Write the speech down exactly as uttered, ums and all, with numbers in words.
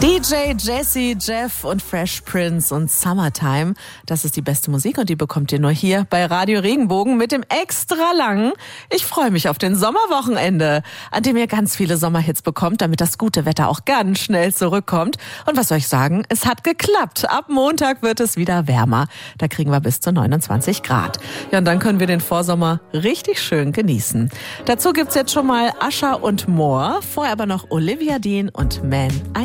D J Jesse, Jeff und Fresh Prince und Summertime. Das ist die beste Musik und die bekommt ihr nur hier bei Radio Regenbogen mit dem extra langen. Ich freue mich auf den Sommerwochenende, an dem ihr ganz viele Sommerhits bekommt, damit das gute Wetter auch ganz schnell zurückkommt. Und was soll ich sagen? Es hat geklappt. Ab Montag wird es wieder wärmer. Da kriegen wir bis zu neunundzwanzig Grad. Ja, und dann können wir den Vorsommer richtig schön genießen. Dazu gibt's jetzt schon mal Usher und More. Vorher aber noch Olivia Dean und Man